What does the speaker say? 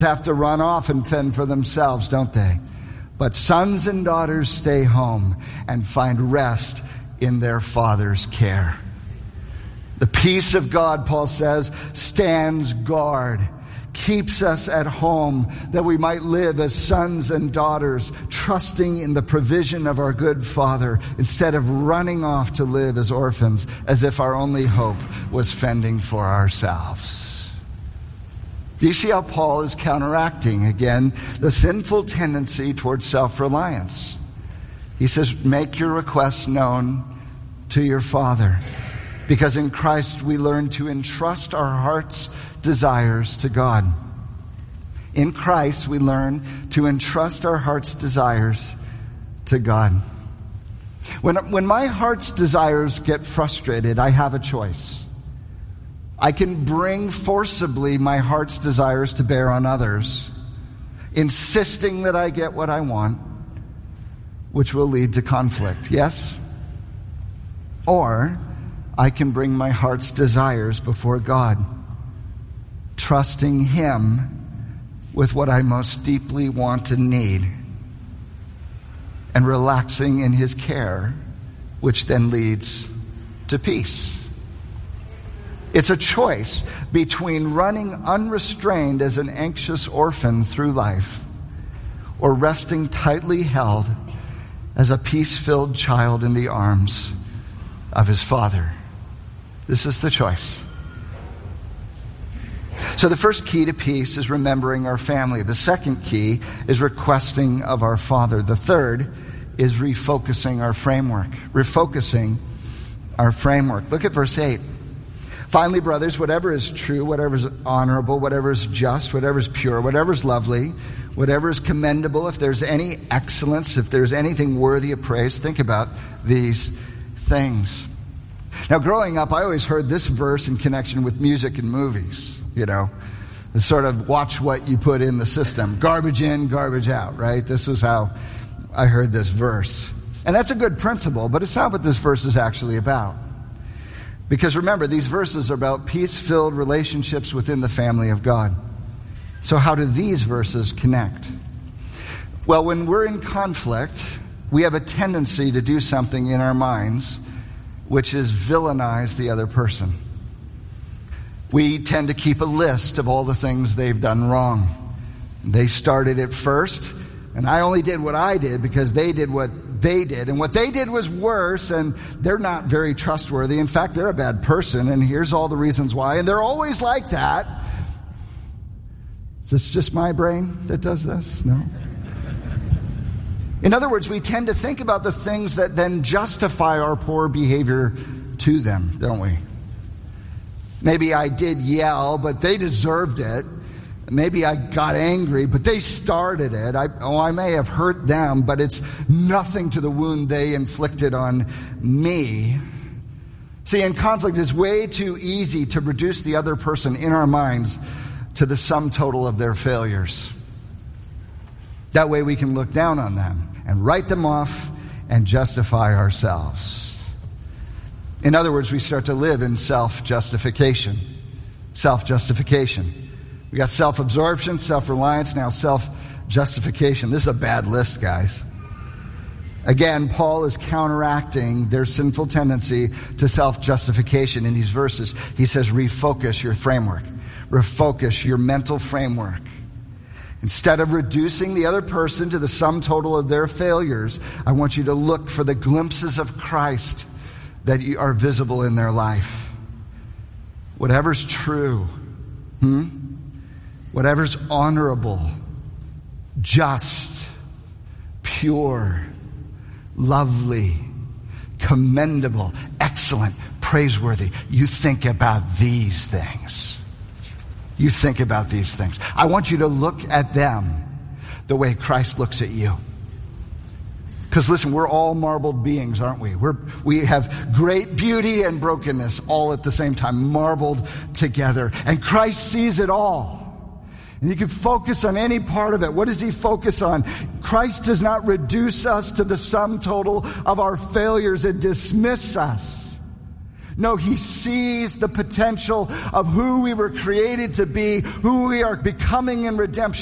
have to run off and fend for themselves, don't they? But sons and daughters stay home and find rest in their father's care. The peace of God, Paul says, stands guard, keeps us at home, that we might live as sons and daughters, trusting in the provision of our good Father, instead of running off to live as orphans, as if our only hope was fending for ourselves. Do you see how Paul is counteracting, again, the sinful tendency towards self-reliance? He says, make your requests known to your Father, because in Christ we learn to entrust our heart's desires to God. In Christ we learn to entrust our heart's desires to God. When my heart's desires get frustrated, I have a choice. I can bring forcibly my heart's desires to bear on others, insisting that I get what I want, which will lead to conflict, yes? Or I can bring my heart's desires before God, trusting Him with what I most deeply want and need, and relaxing in His care, which then leads to peace. It's a choice between running unrestrained as an anxious orphan through life, or resting tightly held as a peace-filled child in the arms of his Father. This is the choice. So the first key to peace is remembering our family. The second key is requesting of our Father. The third is refocusing our framework. Refocusing our framework. Look at verse 8. Finally, brothers, whatever is true, whatever is honorable, whatever is just, whatever is pure, whatever is lovely, whatever is commendable, if there's any excellence, if there's anything worthy of praise, think about these things. Now, growing up, I always heard this verse in connection with music and movies, It's sort of watch what you put in the system. Garbage in, garbage out, right? This was how I heard this verse. And that's a good principle, but it's not what this verse is actually about. Because remember, these verses are about peace-filled relationships within the family of God. So how do these verses connect? Well, when we're in conflict, we have a tendency to do something in our minds, which is villainize the other person. We tend to keep a list of all the things they've done wrong. They started it first, and I only did what I did because they did what they did. And what they did was worse, and they're not very trustworthy. In fact, they're a bad person, and here's all the reasons why. And they're always like that. Is this just my brain that does this? No. In other words, we tend to think about the things that then justify our poor behavior to them, don't we? Maybe I did yell, but they deserved it. Maybe I got angry, but they started it. I may have hurt them, but it's nothing to the wound they inflicted on me. See, in conflict, it's way too easy to reduce the other person in our minds to the sum total of their failures. That way we can look down on them and write them off and justify ourselves. In other words, we start to live in self-justification. Self-justification. We got self-absorption, self-reliance, now self-justification. This is a bad list, guys. Again, Paul is counteracting their sinful tendency to self-justification in these verses. He says, refocus your framework. Refocus your mental framework. Instead of reducing the other person to the sum total of their failures, I want you to look for the glimpses of Christ that are visible in their life. Whatever's true, whatever's honorable, just, pure, lovely, commendable, excellent, praiseworthy. You think about these things. You think about these things. I want you to look at them the way Christ looks at you. Because listen, we're all marbled beings, aren't we? We have great beauty and brokenness all at the same time, marbled together. And Christ sees it all. And you can focus on any part of it. What does he focus on? Christ does not reduce us to the sum total of our failures and dismiss us. No, he sees the potential of who we were created to be, who we are becoming in redemption.